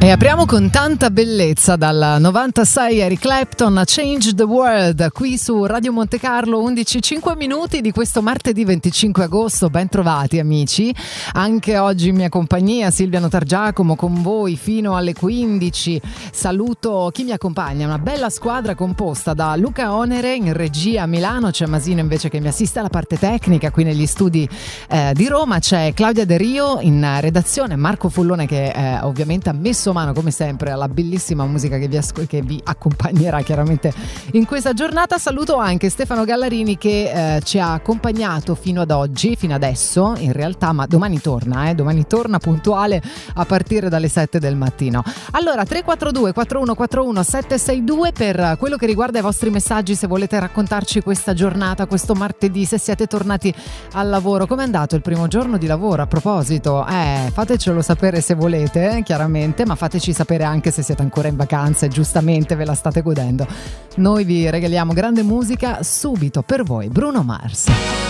E apriamo con tanta bellezza dal 96 Eric Clapton, Change the World, qui su Radio Monte Carlo, 11:05 di questo martedì 25 agosto. Ben trovati amici, anche oggi in mia compagnia Silvia Notargiacomo con voi fino alle 15. Saluto chi mi accompagna, una bella squadra composta da Luca Onere in regia a Milano, c'è Masino invece che mi assiste alla parte tecnica qui negli studi di Roma, c'è Claudia De Rio in redazione, Marco Fullone che ovviamente ha messo mano come sempre alla bellissima musica che vi accompagnerà chiaramente in questa giornata. Saluto anche Stefano Gallarini che ci ha accompagnato fino ad oggi, fino adesso in realtà, ma domani torna puntuale a partire dalle 7 del mattino. Allora 342 4141 762 per quello che riguarda i vostri messaggi, se volete raccontarci questa giornata, questo martedì, se siete tornati al lavoro, com'è andato il primo giorno di lavoro. A proposito, fatecelo sapere se volete, chiaramente, ma fateci sapere anche se siete ancora in vacanza e giustamente ve la state godendo. Noi vi regaliamo grande musica subito per voi, Bruno Mars.